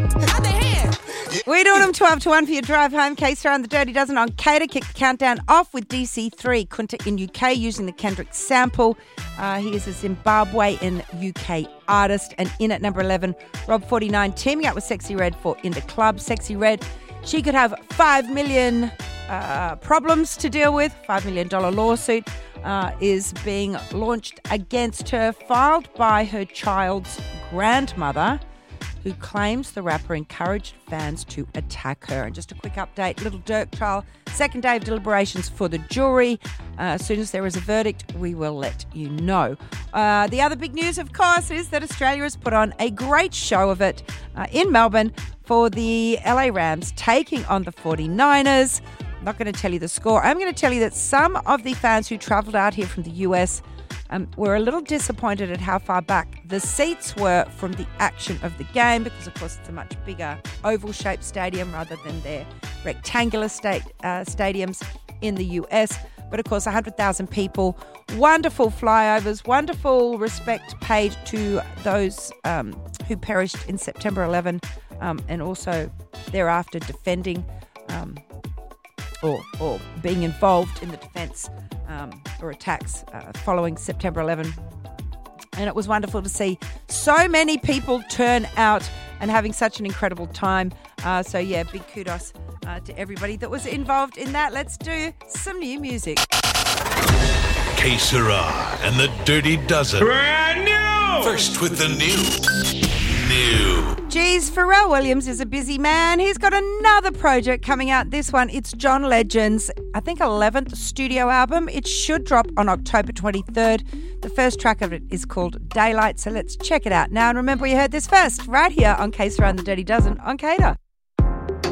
We're doing them 12 to 1 for your drive home. K-Star and the Dirty Dozen on Cater. Kick the countdown off with DC3, Kunta in UK, using the Kendrick sample. He is a Zimbabwean UK artist. And in at number 11, Rob 49 teaming up with Sexy Red for In the Club. Sexy Red, she could have 5 million problems to deal with. $5 million lawsuit is being launched against her, filed by her child's grandmother, who claims the rapper encouraged fans to attack her. And just a quick update, Little Dirk trial, second day of deliberations for the jury. As soon as there is a verdict, we will let you know. The other big news, of course, is that Australia has put on a great show of it in Melbourne for the LA Rams taking on the 49ers. I'm not going to tell you the score. I'm going to tell you that some of the fans who travelled out here from the US were a little disappointed at how far back the seats were from the action of the game, because, of course, it's a much bigger oval-shaped stadium rather than their rectangular stadiums in the US. But, of course, 100,000 people, wonderful flyovers, wonderful respect paid to those who perished in September 11 and also thereafter defending or being involved in the defence or attacks following September 11. And it was wonderful to see so many people turn out and having such an incredible time. So, yeah, big kudos to everybody that was involved in that. Let's do some new music. K Sarah and the Dirty Dozen. Brand new! First with the new. Geez, Pharrell Williams is a busy man. He's got another project coming out. This one, it's John Legend's, I think, 11th studio album. It should drop on October 23rd. The first track of it is called Daylight, so let's check it out now. And remember, you heard this first, right here on K Sarah and the Dirty Dozen on Cater.